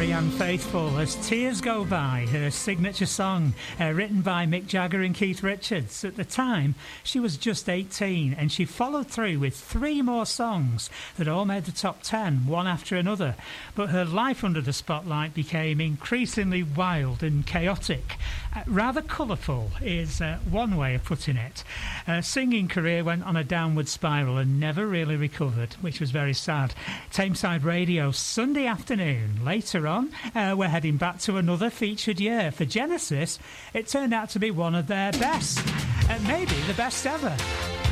Marianne Faithfull as Tears Go By, her signature song, written by Mick Jagger and Keith Richards. At the time, she was just 18, and she followed through with 3 more songs that all made the top 10, one after another. But her life under the spotlight became increasingly wild and chaotic. Rather colourful is one way of putting it. Her singing career went on a downward spiral and never really recovered, which was very sad. Tameside Radio, Sunday afternoon. Later on, we're heading back to another featured year. For Genesis, it turned out to be one of their best, maybe the best ever.